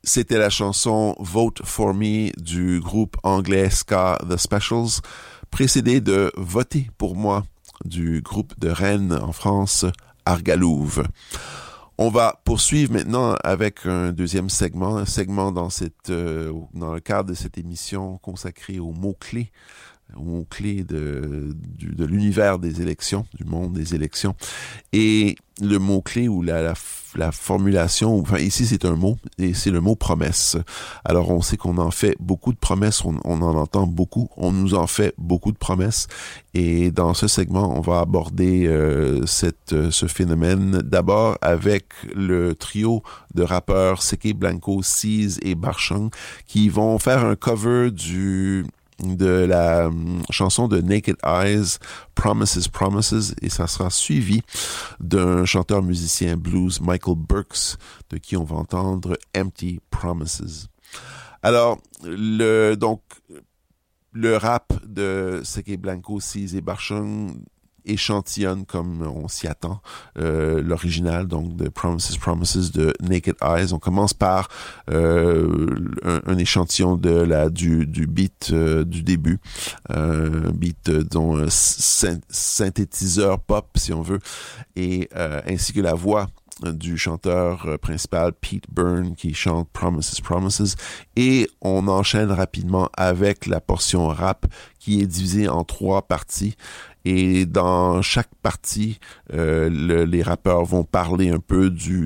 C'était la chanson Vote for Me du groupe anglais ska The Specials, précédée de Votez pour moi du groupe de Rennes en France, Argalouve. On va poursuivre maintenant avec un deuxième segment, dans le cadre de cette émission consacrée aux mots-clés de l'univers des élections, du monde des élections. Et le mot-clé ou la formulation, enfin ici c'est un mot, et c'est le mot promesse. Alors on sait qu'on en fait beaucoup de promesses, on en entend beaucoup, on nous en fait beaucoup de promesses. Et dans ce segment, on va aborder ce phénomène d'abord avec le trio de rappeurs Seke Blanco, Cease et Barchung qui vont faire un cover de la chanson de Naked Eyes, Promises, Promises, et ça sera suivi d'un chanteur-musicien blues, Michael Burks, de qui on va entendre Empty Promises. Alors, le rap de Seke Blanco, Cease et Barchung échantillonne comme on s'y attend l'original donc de Promises Promises de Naked Eyes. On commence par un échantillon du beat du début, un beat dont synthétiseur pop si on veut, et ainsi que la voix du chanteur principal Pete Byrne qui chante Promises Promises, et on enchaîne rapidement avec la portion rap qui est divisée en 3 parties. Et dans chaque partie, les rappeurs vont parler un peu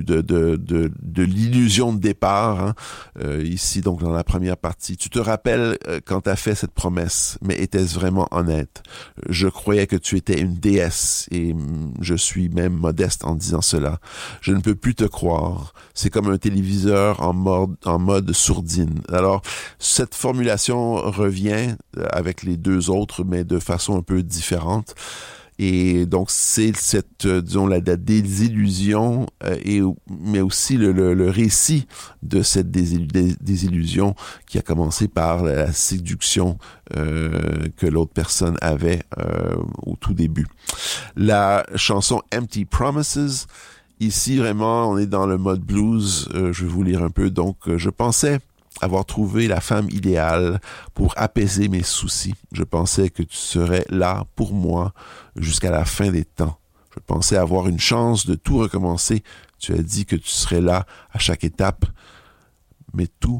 de l'illusion de départ. Hein. Ici, donc, dans la première partie, tu te rappelles quand t'as fait cette promesse, mais était-ce vraiment honnête? Je croyais que tu étais une déesse et je suis même modeste en disant cela. Je ne peux plus te croire. C'est comme un téléviseur en mode sourdine. Alors, cette formulation revient avec les 2 autres, mais de façon un peu différente. Et donc c'est cette la désillusion mais aussi le récit de cette désillusion qui a commencé par la séduction que l'autre personne avait au tout début. La chanson Empty Promises, ici vraiment on est dans le mode blues. Je vais vous lire un peu. Donc je pensais avoir trouvé la femme idéale pour apaiser mes soucis. Je pensais que tu serais là pour moi jusqu'à la fin des temps. Je pensais avoir une chance de tout recommencer. Tu as dit que tu serais là à chaque étape. Mais tout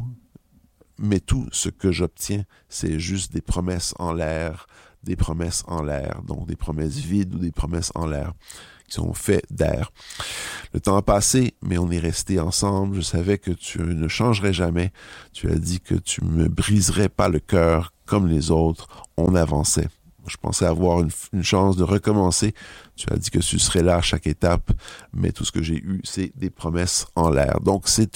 ce que j'obtiens, c'est juste des promesses en l'air. Des promesses en l'air. Donc des promesses vides ou des promesses en l'air qui sont faits d'air. Le temps a passé, mais on est restés ensemble. Je savais que tu ne changerais jamais. Tu as dit que tu me briserais pas le cœur comme les autres. On avançait. Je pensais avoir une chance de recommencer. Tu as dit que tu serais là à chaque étape, mais tout ce que j'ai eu, c'est des promesses en l'air. Donc c'est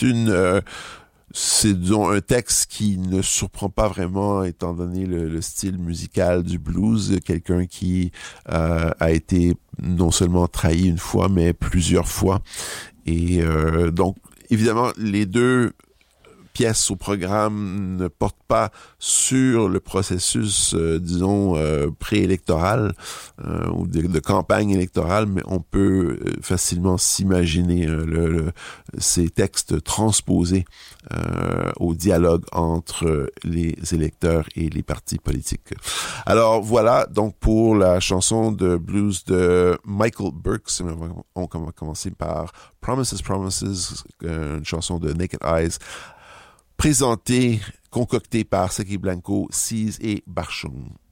disons un texte qui ne surprend pas vraiment étant donné le style musical du blues, quelqu'un qui a été non seulement trahi une fois mais plusieurs fois, et donc évidemment les 2 pièces au programme ne portent pas sur le processus, préélectoral ou de campagne électorale, mais on peut facilement s'imaginer ces textes transposés au dialogue entre les électeurs et les partis politiques. Alors voilà donc pour la chanson de blues de Michael Burks. On va commencer par Promises Promises, une chanson de Naked Eyes, présenté, concocté par Seke Blanco, Cease et Barchung.